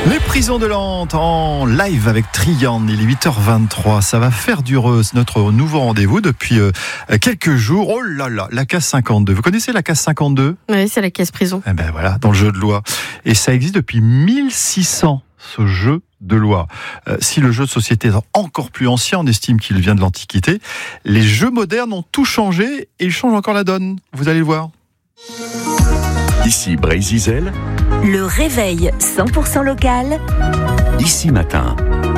Les prisons de Nantes en live avec Trian, il est 8h23. Ça va faire durer notre nouveau rendez-vous depuis quelques jours. Oh là là, la case 52. Vous connaissez la case 52 ? Oui, c'est la case prison. Eh ben voilà, dans le jeu de loi. Et ça existe depuis 1600, ce jeu de loi. Si le jeu de société est encore plus ancien, on estime qu'il vient de l'Antiquité, les jeux modernes ont tout changé et ils changent encore la donne. Vous allez le voir. Ici Brésil, le réveil 100% local. Ici Matin.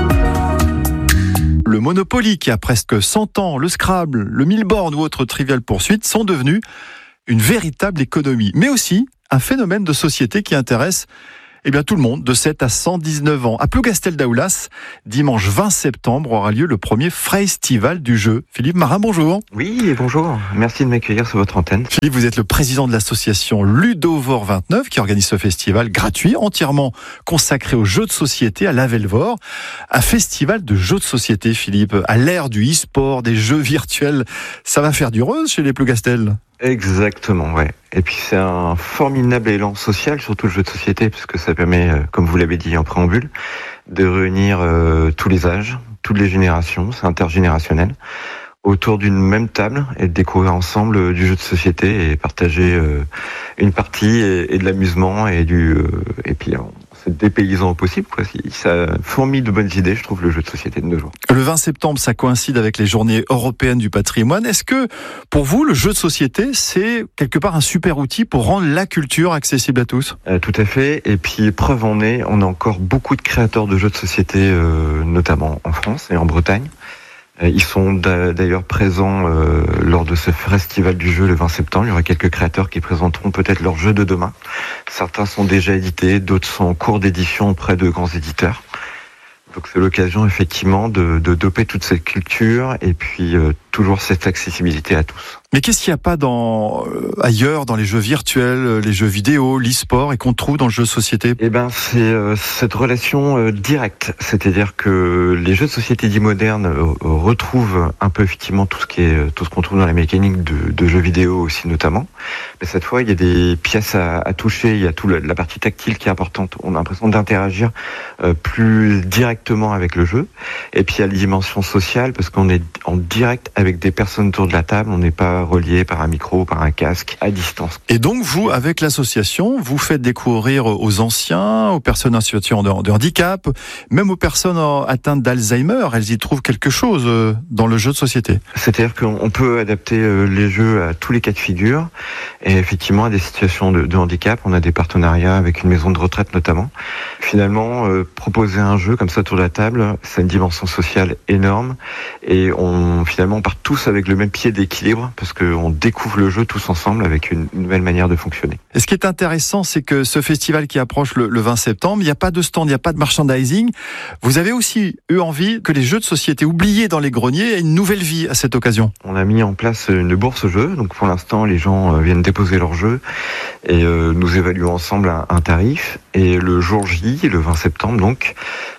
Le Monopoly, qui a presque 100 ans, le Scrabble, le Mille-bornes ou autres triviales poursuites sont devenus une véritable économie, mais aussi un phénomène de société qui intéresse tout le monde, de 7 à 119 ans. À Plougastel-Daoulas, dimanche 20 septembre, aura lieu le premier festival du jeu. Philippe Marin, bonjour. Oui, et bonjour. Merci de m'accueillir sur votre antenne. Philippe, vous êtes le président de l'association Ludovore 29, qui organise ce festival gratuit, entièrement consacré aux jeux de société à Lavellevore. Un festival de jeux de société, Philippe, à l'ère du e-sport, des jeux virtuels. Ça va faire du rose chez les Plougastel. Exactement, ouais. Et puis c'est un formidable élan social, surtout le jeu de société, puisque ça permet, comme vous l'avez dit en préambule, de réunir tous les âges, toutes les générations, c'est intergénérationnel, autour d'une même table et de découvrir ensemble du jeu de société et partager une partie et de l'amusement et puis c'est dépaysant au possible, quoi. Ça fourmille de bonnes idées, je trouve, le jeu de société de nos jours. Le 20 septembre, ça coïncide avec les journées européennes du patrimoine. Est-ce que, pour vous, le jeu de société, c'est quelque part un super outil pour rendre la culture accessible à tous ? Tout à fait. Et puis, preuve en est, on a encore beaucoup de créateurs de jeux de société, notamment en France et en Bretagne. Ils sont d'ailleurs présents lors de ce festival du jeu le 20 septembre. Il y aura quelques créateurs qui présenteront peut-être leur jeu de demain. Certains sont déjà édités, d'autres sont en cours d'édition auprès de grands éditeurs. Donc c'est l'occasion effectivement de doper toute cette culture et puis toujours cette accessibilité à tous. Mais qu'est-ce qu'il n'y a pas ailleurs, dans les jeux virtuels, les jeux vidéo, l'e-sport, et qu'on trouve dans le jeu de société ? C'est cette relation directe. C'est-à-dire que les jeux de société dits modernes retrouvent un peu effectivement tout ce qu'on trouve dans la mécanique de jeux vidéo aussi notamment. Mais cette fois, il y a des pièces à toucher, il y a la partie tactile qui est importante. On a l'impression d'interagir plus directement avec le jeu. Et puis il y a la dimension sociale, parce qu'on est en direct avec des personnes autour de la table, on n'est pas relié par un micro, par un casque, à distance. Et donc vous, avec l'association, vous faites découvrir aux anciens, aux personnes en situation de handicap, même aux personnes atteintes d'Alzheimer, elles y trouvent quelque chose dans le jeu de société. C'est-à-dire qu'on peut adapter les jeux à tous les cas de figure, et effectivement à des situations de handicap. On a des partenariats avec une maison de retraite notamment. Finalement, proposer un jeu comme ça autour de la table, c'est une dimension sociale énorme, et on part tous avec le même pied d'équilibre, parce qu'on découvre le jeu tous ensemble avec une nouvelle manière de fonctionner. Et ce qui est intéressant, c'est que ce festival qui approche le 20 septembre, il n'y a pas de stand, il n'y a pas de merchandising. Vous avez aussi eu envie que les jeux de société oubliés dans les greniers aient une nouvelle vie à cette occasion. On a mis en place une bourse jeu, donc pour l'instant les gens viennent déposer leurs jeux et nous évaluons ensemble un tarif. Et le jour J, le 20 septembre donc,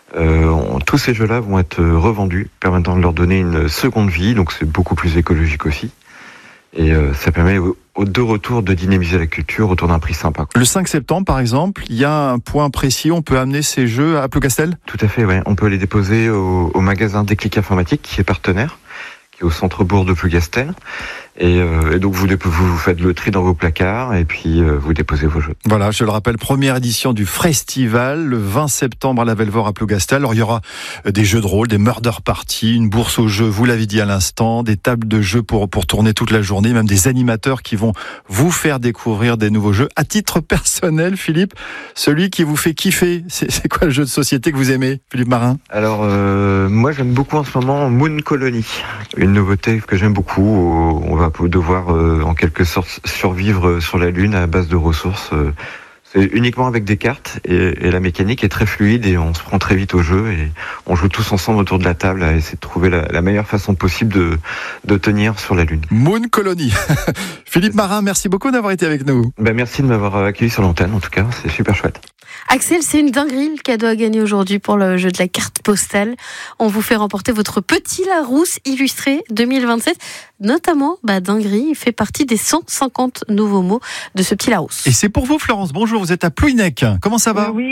tous ces jeux-là vont être revendus, permettant de leur donner une seconde vie, donc c'est beaucoup plus écologique aussi. Et ça permet de retour de dynamiser la culture autour d'un prix sympa. Le 5 septembre, par exemple, il y a un point précis, on peut amener ces jeux à Plougastel ? Tout à fait, ouais. On peut les déposer au magasin Déclic Informatique, qui est partenaire, qui est au centre-bourg de Plougastel. Et donc vous faites le tri dans vos placards et puis vous déposez vos jeux. Voilà, je le rappelle, première édition du festival le 20 septembre à Lavellevore à Plougastel. Alors il y aura des jeux de rôle, des murder parties, une bourse aux jeux, vous l'avez dit à l'instant, des tables de jeux pour tourner toute la journée, même des animateurs qui vont vous faire découvrir des nouveaux jeux. À titre personnel, Philippe, celui qui vous fait kiffer, c'est quoi le jeu de société que vous aimez, Philippe Marin ? Alors moi j'aime beaucoup en ce moment Moon Colony, une nouveauté que j'aime beaucoup. On va devoir en quelque sorte survivre sur la Lune à base de ressources. C'est uniquement avec des cartes et la mécanique est très fluide et on se prend très vite au jeu et on joue tous ensemble autour de la table à essayer de trouver la meilleure façon possible de tenir sur la Lune. Moon Colony. Philippe Marin, merci beaucoup d'avoir été avec nous. Merci de m'avoir accueilli sur l'antenne, en tout cas, c'est super chouette. Axel, c'est une dinguerie le cadeau à gagner aujourd'hui pour le jeu de la carte postale. On vous fait remporter votre petit Larousse illustré 2027. Notamment, dinguerie fait partie des 150 nouveaux mots de ce petit Larousse. Et c'est pour vous, Florence. Bonjour, vous êtes à Plouhinec. Comment ça va ? Oui,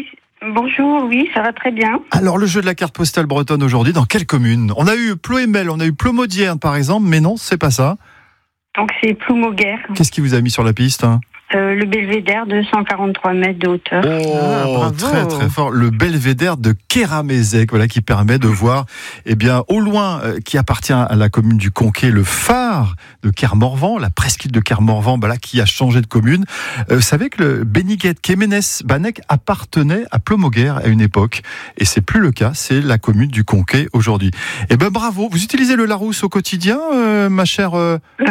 Bonjour, oui, ça va très bien. Alors, le jeu de la carte postale bretonne aujourd'hui, dans quelle commune ? On a eu Ploemel, on a eu Plomodière par exemple, mais non, c'est pas ça. Donc c'est Ploumoguer. Qu'est-ce qui vous a mis sur la piste ? Le belvédère de 143 mètres de hauteur. Oh, très très fort. Le belvédère de Kéramézec, voilà, qui permet de voir, au loin, qui appartient à la commune du Conquet, le phare de Kermorvan, la presqu'île de Kermorvan, qui a changé de commune. Vous savez que le Beniguet Kéménès Banec appartenait à Plomoguer à une époque, et c'est plus le cas, c'est la commune du Conquet aujourd'hui. Bravo. Vous utilisez le Larousse au quotidien, ma chère Florence ?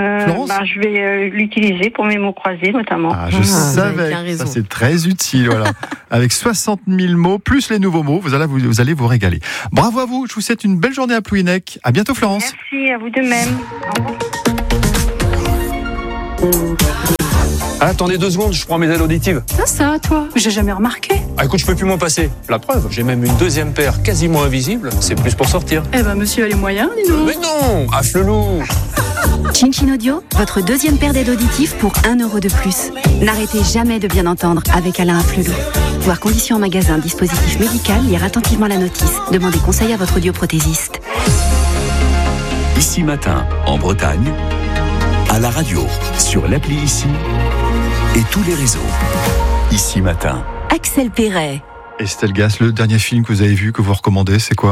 Je vais l'utiliser pour mes mots croisés notamment. Je savais, ça c'est très utile, voilà. Avec 60 000 mots, plus les nouveaux mots, vous allez vous régaler. Bravo à vous, je vous souhaite une belle journée à Plouhinec. À bientôt Florence. Merci, à vous de même. Attendez 2 secondes, je prends mes aides auditives. Ça, toi, j'ai jamais remarqué. Écoute, je peux plus m'en passer. La preuve, j'ai même une 2e paire quasiment invisible. C'est plus pour sortir. Monsieur a les moyens, dis donc. Mais non, à Flelou. Chin Audio, votre 2e paire d'aides auditives pour 1 € de plus. N'arrêtez jamais de bien entendre avec Alain Afflelou. Voir conditions en magasin, dispositif médical, lire attentivement la notice. Demandez conseil à votre audioprothésiste. Ici Matin, en Bretagne, à la radio, sur l'appli Ici et tous les réseaux. Ici Matin. Axel Perret. Estelle Gass, le dernier film que vous avez vu, que vous recommandez, c'est quoi ?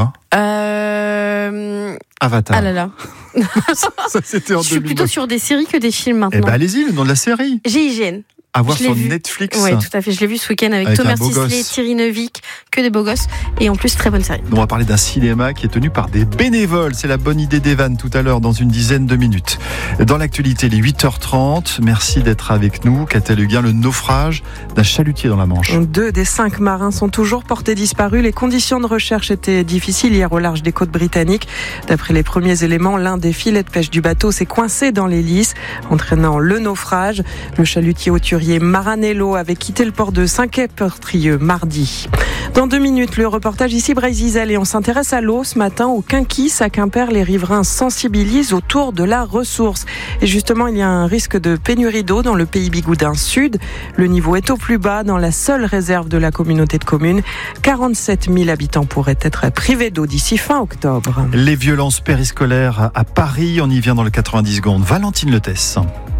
Avatar. Ah là là. Ça, c'était en 2009. Je suis plutôt sur des séries que des films maintenant. Allez-y, le nom de la série. GIGN. À voir sur Netflix. Oui, tout à fait. Je l'ai vu ce week-end avec Thomas Sisley, Thierry Neuvik, que des beaux gosses. Et en plus, très bonne série. On va parler d'un cinéma qui est tenu par des bénévoles. C'est la bonne idée d'Evan tout à l'heure, dans une dizaine de minutes. Dans l'actualité, les 8h30. Merci d'être avec nous. Catel Huguin, le naufrage d'un chalutier dans la Manche. 2 des 5 marins sont toujours portés disparus. Les conditions de recherche étaient difficiles hier au large des côtes britanniques. D'après les premiers éléments, l'un des filets de pêche du bateau s'est coincé dans l'hélice, entraînant le naufrage. Le chalutier hauturier Maranello avait quitté le port de Saint-Quay-Portrieux mardi. Dans 2 minutes, le reportage ici Brésil et on s'intéresse à l'eau ce matin au Quinquis à Quimper. Les riverains sensibilisent autour de la ressource. Et justement, il y a un risque de pénurie d'eau dans le pays bigoudin sud. Le niveau est au plus bas dans la seule réserve de la communauté de communes. 47 000 habitants pourraient être privés d'eau d'ici fin octobre. Les violences périscolaires à Paris, on y vient dans le 90 secondes. Valentine Letès.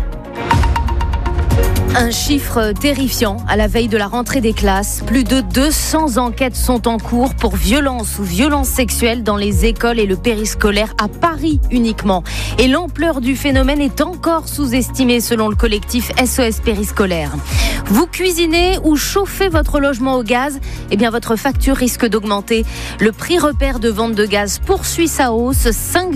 Un chiffre terrifiant à la veille de la rentrée des classes. Plus de 200 enquêtes sont en cours pour violences ou violences sexuelles dans les écoles et le périscolaire à Paris uniquement. Et l'ampleur du phénomène est encore sous-estimée selon le collectif SOS Périscolaire. Vous cuisinez ou chauffez votre logement au gaz, votre facture risque d'augmenter. Le prix repère de vente de gaz poursuit sa hausse,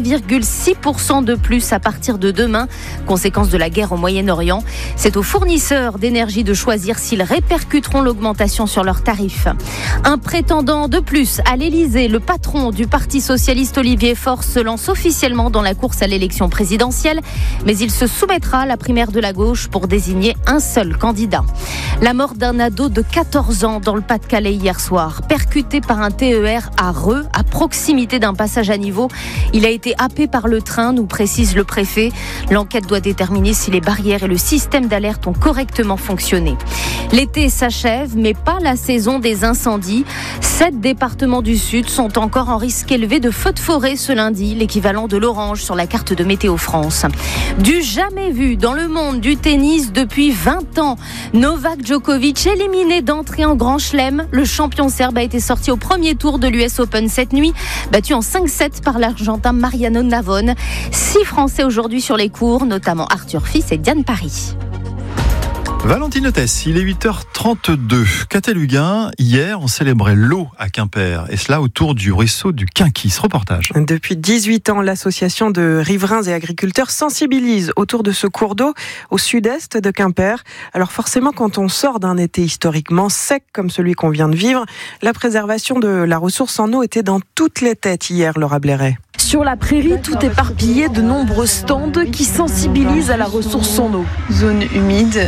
5,6% de plus à partir de demain, conséquence de la guerre au Moyen-Orient. C'est aux fournisseurs d'énergie de choisir s'ils répercuteront l'augmentation sur leurs tarifs. Un prétendant de plus à l'Élysée, le patron du Parti socialiste Olivier Faure se lance officiellement dans la course à l'élection présidentielle, mais il se soumettra à la primaire de la gauche pour désigner un seul candidat. La mort d'un ado de 14 ans dans le Pas-de-Calais hier soir, percuté par un TER à Reux, à proximité d'un passage à niveau. Il a été happé par le train, nous précise le préfet. L'enquête doit déterminer si les barrières et le système d'alerte ont correctement fonctionné. L'été s'achève, mais pas la saison des incendies. 7 départements du Sud sont encore en risque élevé de feux de forêt ce lundi, l'équivalent de l'orange sur la carte de Météo France. Du jamais vu dans le monde du tennis depuis 20 ans. Novak Djokovic éliminé d'entrée en Grand Chelem. Le champion serbe a été sorti au premier tour de l'US Open cette nuit, battu en 5-7 par l'Argentin Mariano Navone. 6 Français aujourd'hui sur les cours, notamment Arthur Fils et Diane Paris. Valentine Letès, il est 8h32. Catel Huguin, hier, on célébrait l'eau à Quimper, et cela autour du ruisseau du Quinquis. Reportage. Depuis 18 ans, l'association de riverains et agriculteurs sensibilise autour de ce cours d'eau au sud-est de Quimper. Alors forcément, quand on sort d'un été historiquement sec comme celui qu'on vient de vivre, la préservation de la ressource en eau était dans toutes les têtes hier, Laura Blairet. Sur la prairie, tout éparpillé de nombreux stands qui sensibilisent à la ressource en eau. Zone humide,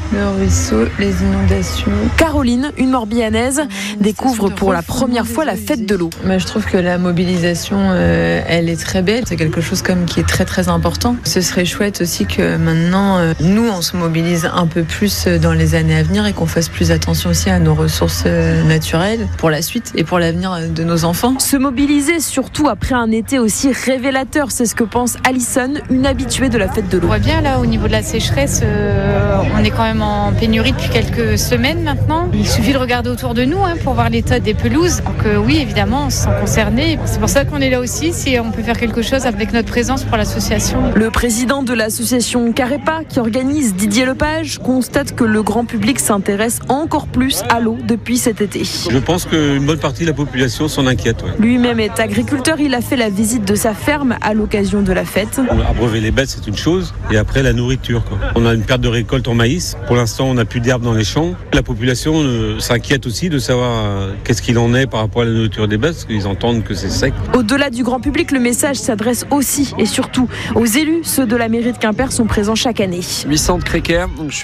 Le ruisseau, les inondations. Caroline, une Morbihanaise, découvre pour la première fois la fête de l'eau. Je trouve que la mobilisation, elle est très belle. C'est quelque chose comme qui est très très important. Ce serait chouette aussi que maintenant, nous, on se mobilise un peu plus dans les années à venir et qu'on fasse plus attention aussi à nos ressources naturelles pour la suite et pour l'avenir de nos enfants. Se mobiliser surtout après un été aussi révélateur, c'est ce que pense Alison, une habituée de la fête de l'eau. On voit bien là au niveau de la sécheresse, on est quand même en pénurie depuis quelques semaines maintenant. Il suffit de regarder autour de nous pour voir l'état des pelouses. Donc oui, évidemment, on se sent concerné. C'est pour ça qu'on est là aussi, si on peut faire quelque chose avec notre présence pour l'association. Le président de l'association Carepa, qui organise Didier Lepage, constate que le grand public s'intéresse encore plus à l'eau depuis cet été. Je pense qu'une bonne partie de la population s'en inquiète. Ouais. Lui-même est agriculteur, il a fait la visite de sa ferme à l'occasion de la fête. Abreuver les bêtes, c'est une chose, et après la nourriture. On a une perte de récolte en maïs. Pour l'instant, on n'a plus d'herbe dans les champs. La population s'inquiète aussi de savoir qu'est-ce qu'il en est par rapport à la nourriture des bêtes, parce qu'ils entendent que c'est sec. Au-delà du grand public, le message s'adresse aussi et surtout aux élus. Ceux de la mairie de Quimper sont présents chaque année. 800 de Créquer.